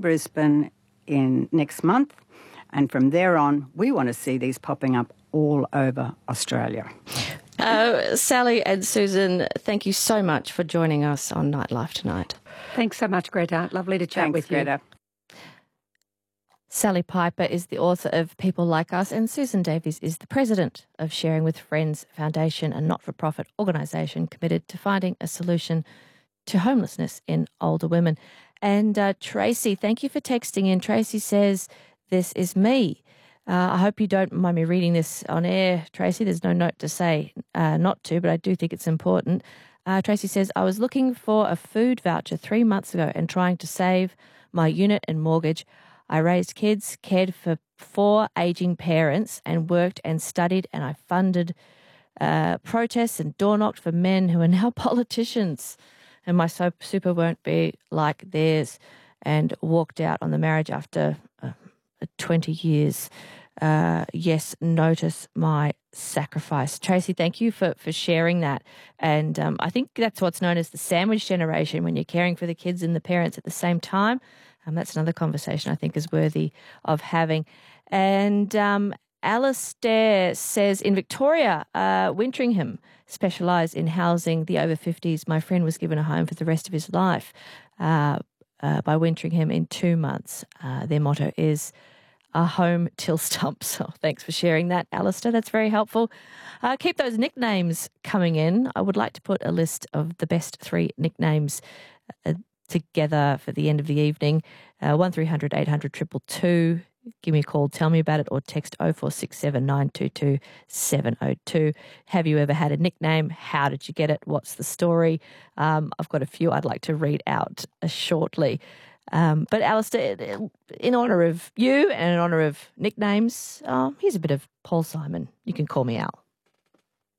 Brisbane in next month, and from there on, we want to see these popping up all over Australia. Sally and Susan, thank you so much for joining us on Nightlife tonight. Thanks so much, Greta. Lovely to chat with you. Greta. Sally Piper is the author of People Like Us, and Susan Davies is the president of Sharing with Friends Foundation, a not-for-profit organisation committed to finding a solution to homelessness in older women. And Tracy, thank you for texting in. Tracy says, "This is me." I hope you don't mind me reading this on air, Tracy. There's no note to say not to, but I do think it's important. Tracy says, "I was looking for a food voucher 3 months ago and trying to save my unit and mortgage. I raised kids, cared for 4 ageing parents, and worked and studied, and I funded protests and door knocked for men who are now politicians. And my super won't be like theirs," and walked out on the marriage after 20 years. Yes, notice my sacrifice. Tracy, thank you for sharing that. And I think that's what's known as the sandwich generation, when you're caring for the kids and the parents at the same time. That's another conversation I think is worthy of having. And Alistair says, in Victoria, Wintringham specialise in housing the over 50s. My friend was given a home for the rest of his life by Wintringham in 2 months. Their motto is a home till stumps. So thanks for sharing that, Alistair. That's very helpful. Keep those nicknames coming in. I would like to put a list of the best 3 nicknames together for the end of the evening. 1300 800 222. Give me a call, tell me about it, or text 0467 922 702. Have you ever had a nickname? How did you get it? What's the story? I've got a few I'd like to read out shortly. But Alistair, in honour of you and in honour of nicknames, here's a bit of Paul Simon. You can call me Al.